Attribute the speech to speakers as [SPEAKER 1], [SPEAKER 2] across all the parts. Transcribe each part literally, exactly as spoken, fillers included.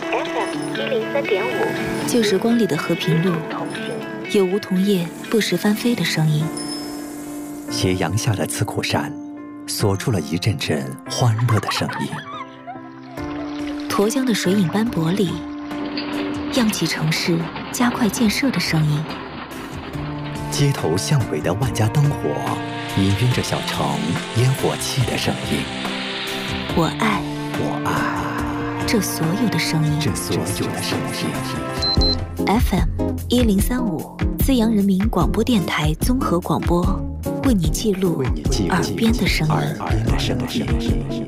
[SPEAKER 1] F M 一零三点五，
[SPEAKER 2] 旧时光里的和平路，有梧桐叶不时翻飞的声音。
[SPEAKER 3] 斜阳下的刺库山，锁出了一阵阵欢乐的声音。
[SPEAKER 2] 沱江的水影斑驳里，漾起城市加快建设的声音。
[SPEAKER 3] 街头巷尾的万家灯火，氤氲着小城烟火气的声音。
[SPEAKER 2] 我爱，
[SPEAKER 3] 我爱
[SPEAKER 2] 这所有的声音，
[SPEAKER 3] 这所有的声音。
[SPEAKER 2] F M 一零三五，资阳人民广播电台综合广播，为你记录耳边的声音。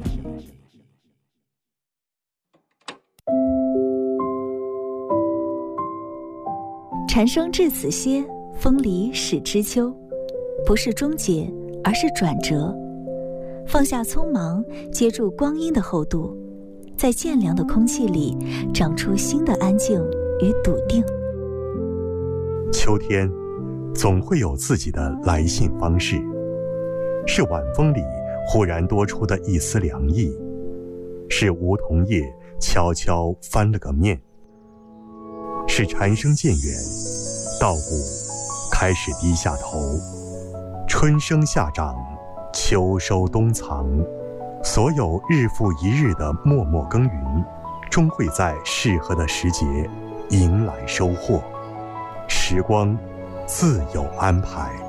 [SPEAKER 2] 蝉声至此歇，风里始知秋。不是终结，而是转折。放下匆忙，接住光阴的厚度，在渐凉的空气里长出新的安静与笃定。
[SPEAKER 4] 秋天总会有自己的来信方式，是晚风里忽然多出的一丝凉意，是梧桐叶悄悄翻了个面，是蝉声渐远，稻谷开始低下头，春生夏长，秋收冬藏，所有日复一日的默默耕耘，终会在适合的时节迎来收获。时光自有安排。